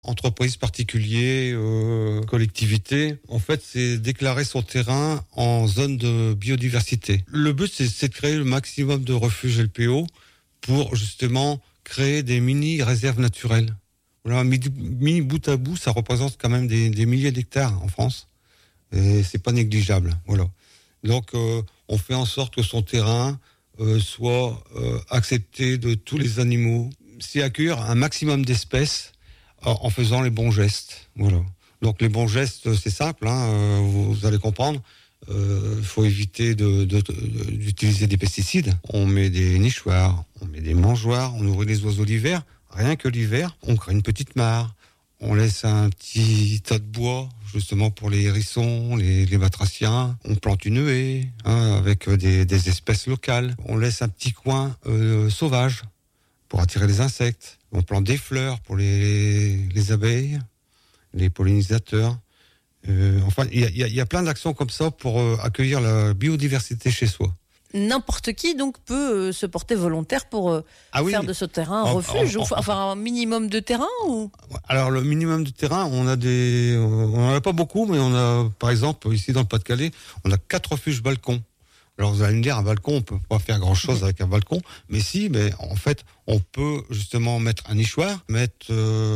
Entreprise, particulier, collectivité. En fait, c'est déclarer son terrain en zone de biodiversité. Le but, c'est de créer le maximum de refuges LPO pour justement créer des mini-réserves naturelles. Voilà, mis bout à bout, ça représente quand même des milliers d'hectares en France. Et c'est pas négligeable. Voilà. Donc, on fait en sorte que son terrain soit accepté de tous les animaux. C'est accueillir un maximum d'espèces en faisant les bons gestes. Voilà. Donc les bons gestes, c'est simple, vous allez comprendre. Il faut éviter d'utiliser des pesticides. On met des nichoirs, on met des mangeoires, on nourrit les oiseaux l'hiver. Rien que l'hiver, on crée une petite mare. On laisse un petit tas de bois, justement pour les hérissons, les batraciens. On plante une haie avec des espèces locales. On laisse un petit coin sauvage pour attirer les insectes. On plante des fleurs pour les abeilles, les pollinisateurs. Enfin, il y a plein d'actions comme ça pour accueillir la biodiversité chez soi. N'importe qui donc peut se porter volontaire pour faire de ce terrain un refuge, enfin un minimum de terrain ou... Alors le minimum de terrain, on en a pas beaucoup, mais on a, par exemple, ici dans le Pas-de-Calais, on a 4 refuges balcons. Alors vous allez me dire, un balcon, on peut pas faire grand-chose avec un balcon, mais en fait, on peut justement mettre un nichoir, mettre,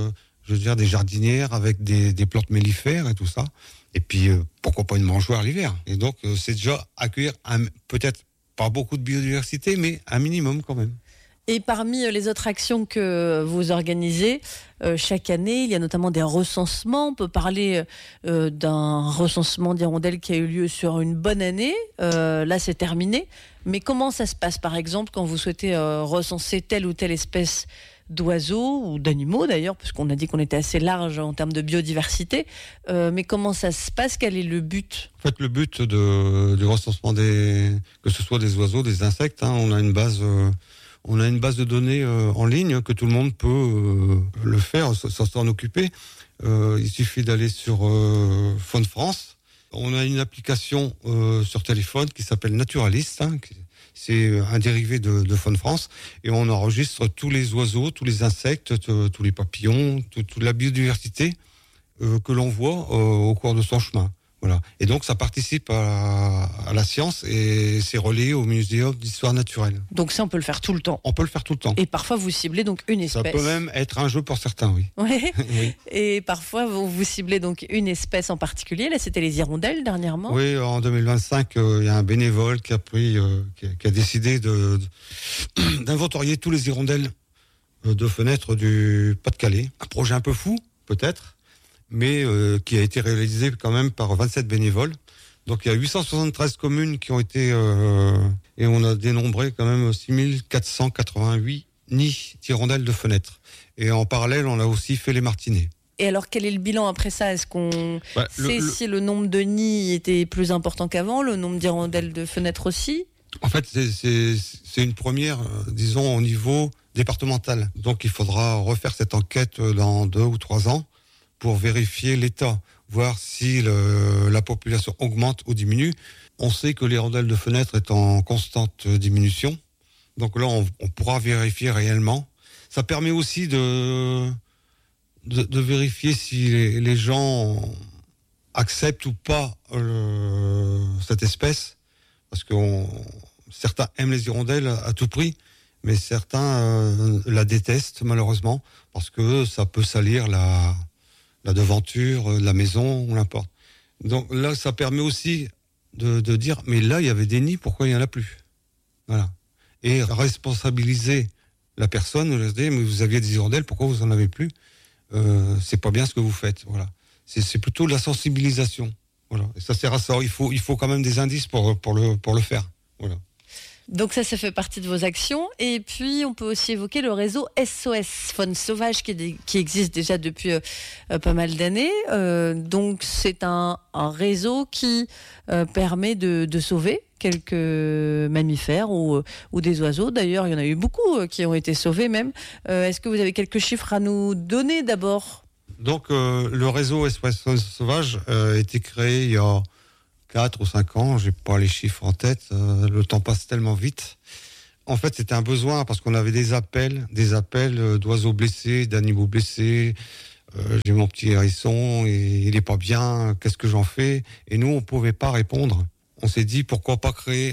des jardinières avec des plantes mellifères et tout ça, et puis pourquoi pas une mangeoire l'hiver. Et donc c'est déjà accueillir peut-être pas beaucoup de biodiversité, mais un minimum quand même. Et parmi les autres actions que vous organisez chaque année, il y a notamment des recensements. On peut parler d'un recensement d'hirondelles qui a eu lieu sur une bonne année. Là, c'est terminé. Mais comment ça se passe, par exemple, quand vous souhaitez recenser telle ou telle espèce d'oiseaux ou d'animaux, d'ailleurs, puisqu'on a dit qu'on était assez large en termes de biodiversité. Mais comment ça se passe ? Quel est le but ? En fait, le but du recensement que ce soit des oiseaux, des insectes, on a une base... On a une base de données en ligne que tout le monde peut le faire, s'en occuper. Il suffit d'aller sur Faune France. On a une application sur téléphone qui s'appelle Naturalist. C'est un dérivé de Faune France. Et on enregistre tous les oiseaux, tous les insectes, tous les papillons, toute la biodiversité que l'on voit au cours de son chemin. Voilà. Et donc, ça participe à la science et c'est relayé au Muséum d'histoire naturelle. Donc ça, on peut le faire tout le temps. On peut le faire tout le temps. Et parfois, vous ciblez donc une espèce. Ça peut même être un jeu pour certains, oui. Ouais. Oui. Et parfois, vous ciblez donc une espèce en particulier. Là, c'était les hirondelles dernièrement. Oui, en 2025, il y a un bénévole qui a décidé d'inventorier tous les hirondelles de fenêtres du Pas-de-Calais. Un projet un peu fou, peut-être, mais qui a été réalisé quand même par 27 bénévoles. Donc il y a 873 communes qui ont été... et on a dénombré quand même 6488 nids d'hirondelles de fenêtres. Et en parallèle, on a aussi fait les martinets. Et alors, quel est le bilan après ça ? Est-ce qu'on sait si le nombre de nids était plus important qu'avant, le nombre d'hirondelles de fenêtres aussi ? En fait, c'est une première, disons, au niveau départemental. Donc il faudra refaire cette enquête dans 2 ou 3 ans pour vérifier l'état, voir si la population augmente ou diminue. On sait que l'hirondelle de fenêtre est en constante diminution. Donc là, on pourra vérifier réellement. Ça permet aussi de vérifier si les gens acceptent ou pas cette espèce. Parce que certains aiment les hirondelles à tout prix, mais certains la détestent malheureusement, parce que ça peut salir la devanture, la maison, n'importe. Donc là, ça permet aussi de dire, mais là, il y avait des nids, pourquoi il n'y en a plus ? Voilà. Et responsabiliser la personne, leur dire, mais vous aviez des hirondelles, pourquoi vous en avez plus ? C'est pas bien ce que vous faites. Voilà. C'est plutôt de la sensibilisation. Voilà. Et ça sert à ça. Il faut quand même des indices pour le faire. Voilà. Donc ça fait partie de vos actions. Et puis, on peut aussi évoquer le réseau SOS Faune Sauvage qui existe déjà depuis pas mal d'années. Donc, c'est un réseau qui permet de sauver quelques mammifères ou des oiseaux. D'ailleurs, il y en a eu beaucoup qui ont été sauvés même. Est-ce que vous avez quelques chiffres à nous donner d'abord ? Donc, le réseau SOS Faune Sauvage a été créé il y a 4 ou 5 ans, j'ai pas les chiffres en tête, le temps passe tellement vite. En fait, c'était un besoin parce qu'on avait des appels d'oiseaux blessés, d'animaux blessés, j'ai mon petit hérisson et il est pas bien, qu'est-ce que j'en fais? Et nous, on pouvait pas répondre. On s'est dit pourquoi pas créer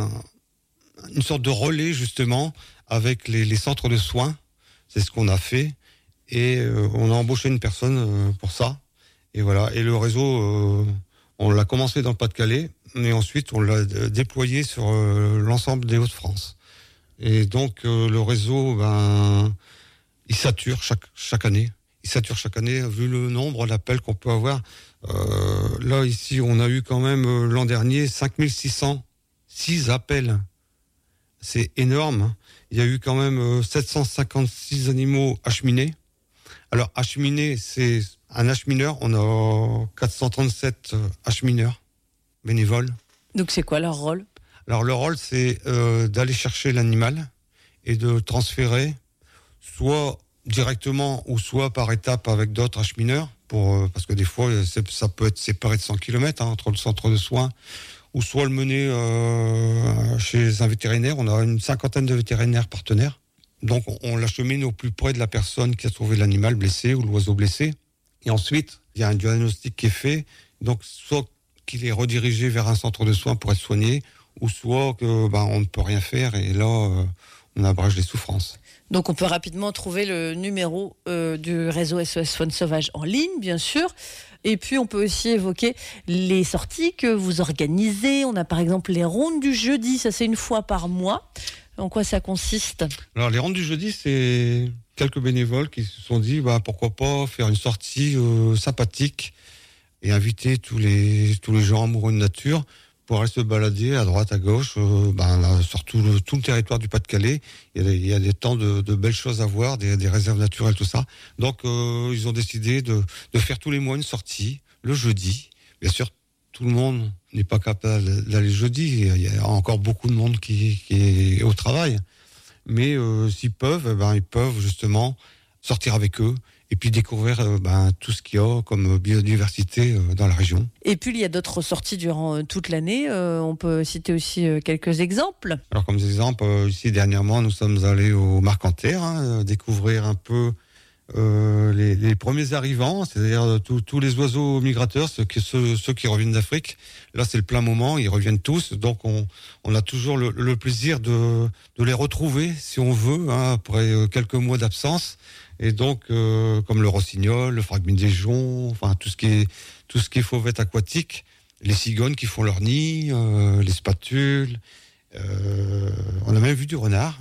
une sorte de relais justement avec les centres de soins. C'est ce qu'on a fait et on a embauché une personne pour ça. Et voilà. Et le réseau, on l'a commencé dans le Pas-de-Calais, mais ensuite on l'a déployé sur l'ensemble des Hauts-de-France. Et donc le réseau, il sature chaque année. Il sature chaque année, vu le nombre d'appels qu'on peut avoir. Là, ici, on a eu quand même l'an dernier 5606 appels. C'est énorme. Il y a eu quand même 756 animaux acheminés. Alors, acheminés, c'est un achemineur. On a 437 achemineurs bénévoles. Donc, c'est quoi leur rôle? Alors, leur rôle, c'est d'aller chercher l'animal et de transférer soit directement ou soit par étape avec d'autres achemineurs, parce que des fois, ça peut être séparé de 100 km entre le centre de soins, ou soit le mener chez un vétérinaire. On a une 50aine de vétérinaires partenaires. Donc, on l'achemine au plus près de la personne qui a trouvé l'animal blessé ou l'oiseau blessé. Et ensuite, il y a un diagnostic qui est fait. Donc, soit qu'il est redirigé vers un centre de soins pour être soigné, ou soit on ne peut rien faire et là, on abrège les souffrances. Donc on peut rapidement trouver le numéro du réseau SOS Faune Sauvage en ligne, bien sûr. Et puis on peut aussi évoquer les sorties que vous organisez. On a par exemple les rondes du jeudi, ça c'est une fois par mois. En quoi ça consiste? Alors les rondes du jeudi, c'est quelques bénévoles qui se sont dit pourquoi pas faire une sortie sympathique et inviter tous les gens amoureux de nature pour aller se balader à droite, à gauche, sur tout le territoire du Pas-de-Calais. Il y a des temps de belles choses à voir, des réserves naturelles, tout ça. Donc, ils ont décidé de faire tous les mois une sortie, le jeudi. Bien sûr, tout le monde n'est pas capable d'aller le jeudi. Il y a encore beaucoup de monde qui est au travail. Mais s'ils peuvent, ils peuvent justement sortir avec eux et puis découvrir tout ce qu'il y a comme biodiversité dans la région. Et puis il y a d'autres sorties durant toute l'année. On peut citer aussi quelques exemples. Alors comme exemple, ici dernièrement, nous sommes allés au Marcanterre, découvrir un peu les premiers arrivants, c'est-à-dire tous les oiseaux migrateurs, ceux qui reviennent d'Afrique. Là, c'est le plein moment, ils reviennent tous. Donc on a toujours le plaisir de les retrouver, si on veut, après quelques mois d'absence. Et donc, comme le rossignol, le fragmine des joncs, enfin tout ce qui est fauvette aquatique, les cigognes qui font leur nid, les spatules. On a même vu du renard.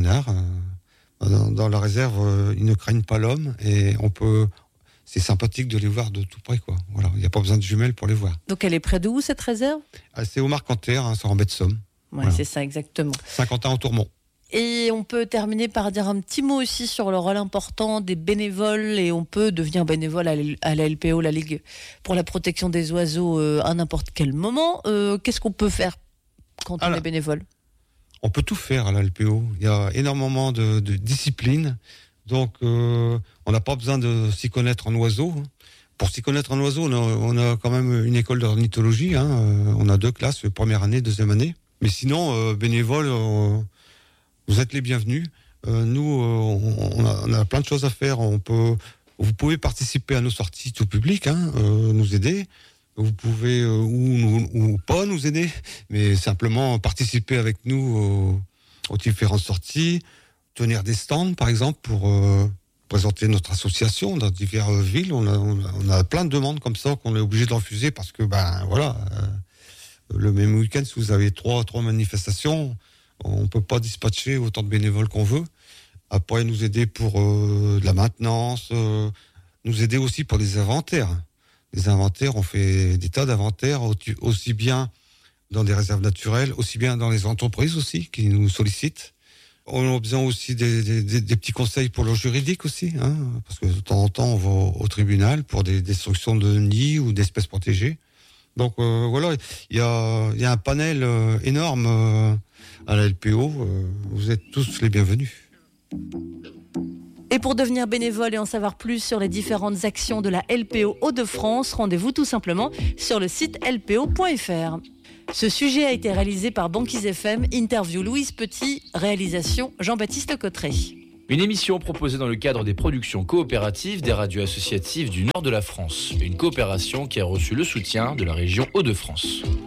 Dans la réserve, ils ne craignent pas l'homme et c'est sympathique de les voir de tout près, quoi. Voilà, il n'y a pas besoin de jumelles pour les voir. Donc elle est près d'où cette réserve? C'est au Marcanterre, c'est en baie de Somme. Ouais, voilà. C'est ça exactement. Saint-Quentin-en-Tourmont. Et on peut terminer par dire un petit mot aussi sur le rôle important des bénévoles, et on peut devenir bénévole à la LPO, la Ligue pour la protection des oiseaux, à n'importe quel moment. Qu'est-ce qu'on peut faire quand on est bénévole? On peut tout faire à la LPO. Il y a énormément de disciplines. Donc, on n'a pas besoin de s'y connaître en oiseaux. Pour s'y connaître en oiseaux, on a quand même une école d'ornithologie. On a 2 classes, première année, deuxième année. Mais sinon, bénévoles, vous êtes les bienvenus. Nous, on a plein de choses à faire. Vous pouvez participer à nos sorties tout public, nous aider. Vous pouvez ou pas nous aider, mais simplement participer avec nous aux différentes sorties, tenir des stands, par exemple, pour présenter notre association dans diverses villes. On a plein de demandes comme ça qu'on est obligé de refuser parce que, le même week-end, si vous avez trois non-manifestations, on peut pas dispatcher autant de bénévoles qu'on veut. Après, nous aider pour de la maintenance, nous aider aussi pour des inventaires. Les inventaires, on fait des tas d'inventaires, aussi bien dans des réserves naturelles, aussi bien dans les entreprises aussi, qui nous sollicitent. On a besoin aussi des petits conseils pour le juridique aussi, parce que de temps en temps, on va au tribunal pour des destructions de nids ou d'espèces protégées. Donc voilà, il y a un panel énorme à la LPO. Vous êtes tous les bienvenus. Et pour devenir bénévole et en savoir plus sur les différentes actions de la LPO Hauts-de-France, rendez-vous tout simplement sur le site lpo.fr. Ce sujet a été réalisé par Banquise FM, interview Louise Petit, réalisation Jean-Baptiste Cotteret. Une émission proposée dans le cadre des productions coopératives des radios associatives du nord de la France. Une coopération qui a reçu le soutien de la région Hauts-de-France.